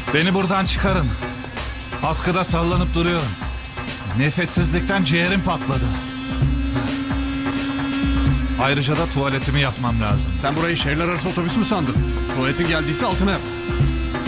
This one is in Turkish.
Beni buradan çıkarın. Askıda sallanıp duruyorum. Nefessizlikten ciğerim patladı. Ayrıca da tuvaletimi yapmam lazım. Sen burayı şehirler arası otobüs mü sandın? Tuvaletin geldiyse altına yap.